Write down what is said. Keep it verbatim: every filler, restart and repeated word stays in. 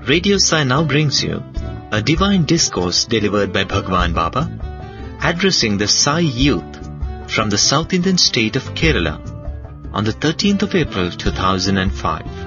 Radio Sai now brings you a divine discourse delivered by Bhagwan Baba, addressing the Sai youth from the South Indian state of Kerala on the thirteenth of April two thousand five.